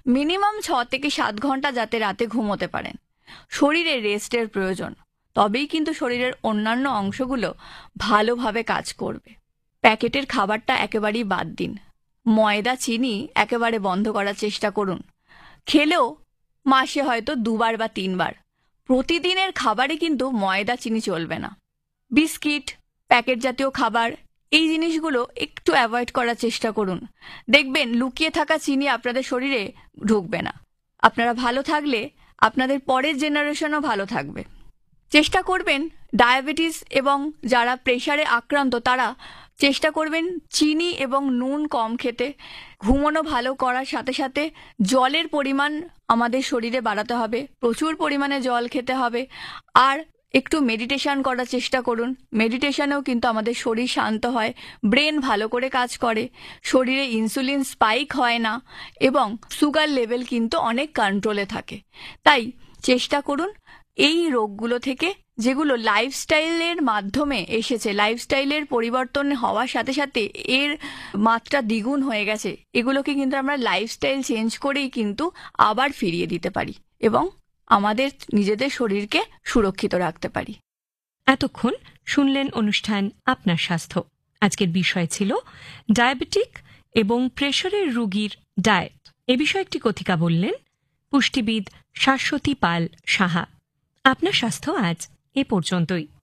Minimum 6 থেকে 7 ঘন্টা যাতে রাতে ঘুমোতে পারেন। শরীরে রেস্টের প্রয়োজন, তবেই কিন্তু শরীরের অন্যান্য অংশগুলো ভালোভাবে কাজ করবে। প্যাকেটের খাবারটা একেবারেই বাদ দিন। ময়দা, চিনি একেবারে বন্ধ করার চেষ্টা করুন। খেলেও মাসে হয়তো 2বার বা 3বার। প্রতিদিনের খাবারে কিন্তু ময়দা, চিনি চলবে না। বিস্কিট, প্যাকেট জাতীয় খাবার, এই জিনিসগুলো একটু অ্যাভয়েড করার চেষ্টা করুন। দেখবেন লুকিয়ে থাকা চিনি আপনাদের শরীরে ঢুকবে না। আপনারা ভালো থাকলে আপনাদের পরের জেনারেশনও ভালো থাকবে। চেষ্টা করবেন ডায়াবেটিস এবং যারা প্রেশারে আক্রান্ত তারা চেষ্টা করবেন চিনি এবং নুন কম খেতে। ঘুমানো ভালো করার সাথে সাথে জলের পরিমাণ আমাদের শরীরে বাড়াতে হবে, প্রচুর পরিমাণে জল খেতে হবে। আর একটু মেডিটেশন করার চেষ্টা করুন। মেডিটেশনেও কিন্তু আমাদের শরীর শান্ত হয়, ব্রেন ভালো করে কাজ করে, শরীরে ইনসুলিন স্পাইক হয় না এবং সুগার লেভেল কিন্তু অনেক কন্ট্রোলে থাকে। তাই চেষ্টা করুন এই রোগগুলো থেকে, যেগুলো লাইফস্টাইলের মাধ্যমে এসেছে, লাইফস্টাইলের পরিবর্তন হওয়ার সাথে সাথে এর মাত্রা দ্বিগুণ হয়ে গেছে, এগুলোকে কিন্তু আমরা লাইফস্টাইল চেঞ্জ করেই কিন্তু আবার ফিরিয়ে দিতে পারি এবং আমাদের নিজেদের শরীরকে সুরক্ষিত রাখতে পারি। এতক্ষণ শুনলেন অনুষ্ঠান আপনার স্বাস্থ্য। আজকের বিষয় ছিল ডায়াবেটিক এবং প্রেশারের রোগীর ডায়েট। এ বিষয়ে একটি কথিকা বললেন পুষ্টিবিদ শাশ্বতী পাল সাহা। আপনার স্বাস্থ্য আজ এ পর্যন্তই।